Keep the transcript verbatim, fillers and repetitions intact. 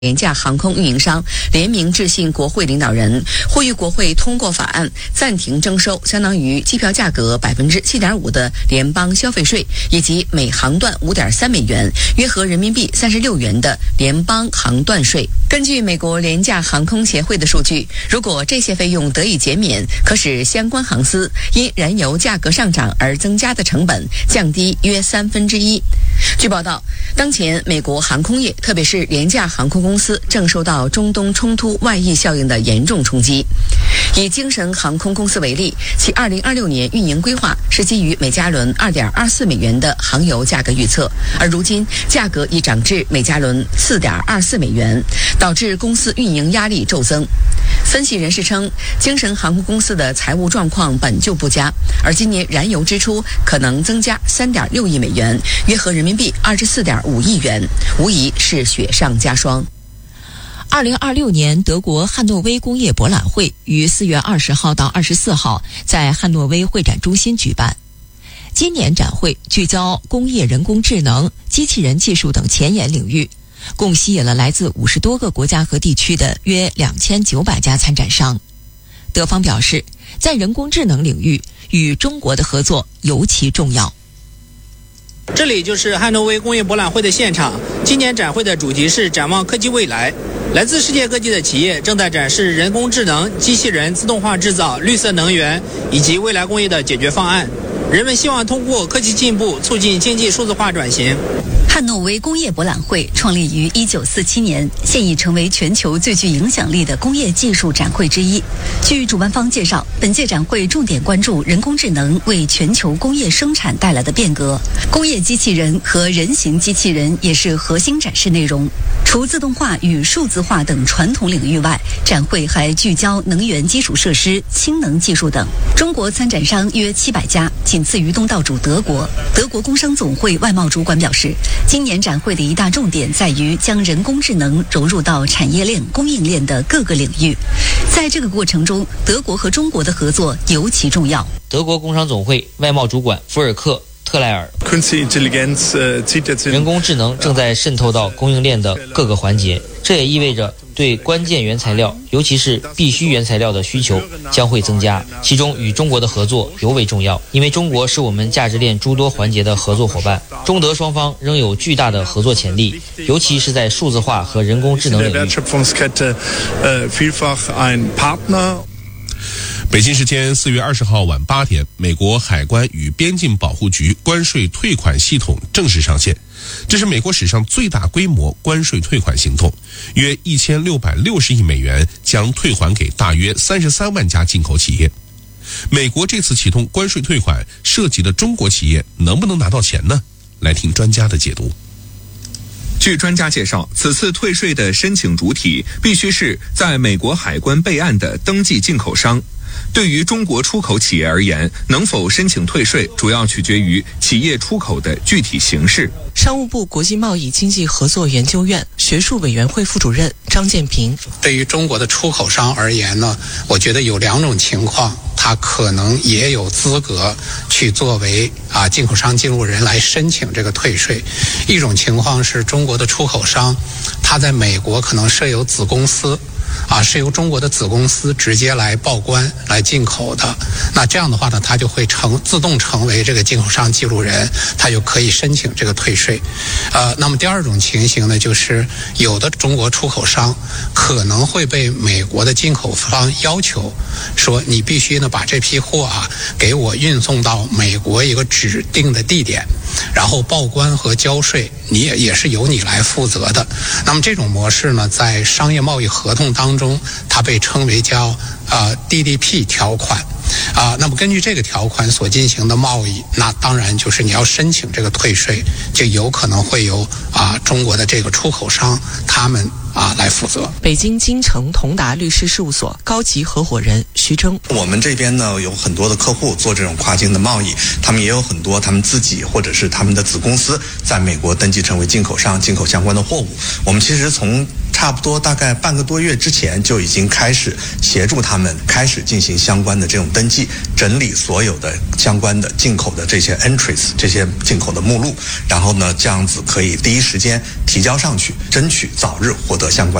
廉价航空运营商联名致信国会领导人，呼吁国会通过法案，暂停征收相当于机票价格百分之七点五的联邦消费税，以及每航段五点三美元（约合人民币三十六元）的联邦航段税。根据美国廉价航空协会的数据，如果这些费用得以减免，可使相关航司因燃油价格上涨而增加的成本降低约三分之一。据报道，当前美国航空业，特别是廉价航空公司正受到中东冲突外溢效应的严重冲击。以精神航空公司为例，其二零二六年运营规划是基于每加仑二点二四美元的航油价格预测，而如今价格已涨至每加仑四点二四美元，导致公司运营压力骤增。分析人士称，精神航空公司的财务状况本就不佳，而今年燃油支出可能增加三点六亿美元，约合人民币二十四点五亿元，无疑是雪上加霜。 二零二六年德国汉诺威工业博览会于四月二十号到二十四号在汉诺威会展中心举办。今年展会聚焦工业人工智能、机器人技术等前沿领域，共吸引了来自五十多个国家和地区的约两千九百家参展商。德方表示，在人工智能领域与中国的合作尤其重要。 这里就是汉诺威工业博览会的现场，今年展会的主题是展望科技未来。来自世界各地的企业正在展示人工智能、机器人、自动化制造、绿色能源以及未来工业的解决方案。人们希望通过科技进步促进经济数字化转型。 汉诺威工业博览会创立于一九四七年，现已成为全球最具影响力的工业技术展会之一。据主办方介绍，本届展会重点关注人工智能为全球工业生产带来的变革，工业机器人和人形机器人也是核心展示内容。除自动化与数字化等传统领域外，展会还聚焦能源基础设施、氢能技术等。中国参展商约七百家，仅次于东道主德国。德国工商总会外贸主管表示，今年展会的一大重点在于将人工智能融入到产业链、供应链的各个领域。在这个过程中，德国和中国的合作尤其重要。 德国工商总会外贸主管福尔克特莱尔，人工智能正在渗透到供应链的各个环节，这也意味着对关键原材料，尤其是必需原材料的需求将会增加，其中与中国的合作尤为重要，因为中国是我们价值链诸多环节的合作伙伴。中德双方仍有巨大的合作潜力，尤其是在数字化和人工智能领域。 北京时间四月二十号晚八点，美国海关与边境保护局关税退款系统正式上线。这是美国史上最大规模关税退款行动，约一千六百六十亿美元将退还给大约三十三万家进口企业。美国这次启动关税退款涉及的中国企业能不能拿到钱呢？来听专家的解读。 据专家介绍，此次退税的申请主体必须是在美国海关备案的登记进口商。对于中国出口企业而言，能否申请退税主要取决于企业出口的具体形式。 商务部国际贸易经济合作研究院学术委员会副主任张建平， 对于中国的出口商而言呢，我觉得有两种情况，他可能也有资格去作为啊进口商进入人来申请这个退税。一种情况是中国的出口商，他在美国可能设有子公司。啊，是由中国的子公司直接来报关来进口的，那这样的话呢，它就会成自动成为这个进口商记录人，它就可以申请这个退税。呃，那么第二种情形呢，就是有的中国出口商可能会被美国的进口方要求说，你必须呢把这批货啊给我运送到美国一个指定的地点，然后报关和交税，你也也是由你来负责的。那么这种模式呢，在商业贸易合同当中，它被称为叫呃 D D P 条款啊、呃。那么根据这个条款所进行的贸易，那当然就是你要申请这个退税，就有可能会由啊、呃、中国的这个出口商他们啊来负责。 北京金城同达律师事务所高级合伙人徐峥， 我们这边呢有很多的客户做这种跨境的贸易，他们也有很多他们自己或者是他们的子公司在美国登记成为进口商，进口相关的货物。我们其实从差不多大概半个多月之前就已经开始协助他们开始进行相关的这种登记，整理所有的相关的进口的这些 entries 这些进口的目录，然后呢这样子可以第一时间提交上去，争取早日获得相关